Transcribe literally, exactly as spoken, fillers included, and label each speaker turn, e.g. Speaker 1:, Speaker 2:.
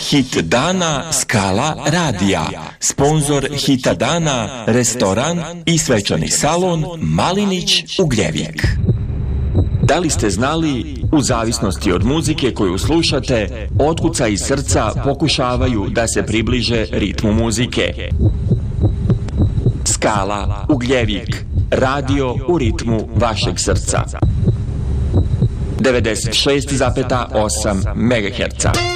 Speaker 1: Hit dana Skala radija. Sponzor Hita dana, restoran i svečani salon Malinić Ugljevik. Da li ste znali, u zavisnosti od muzike koju slušate, otkucaji srca pokušavaju da se približe ritmu muzike. Skala Ugljevik, radio u ritmu vašeg srca. devedeset šest zarez osam megaherca.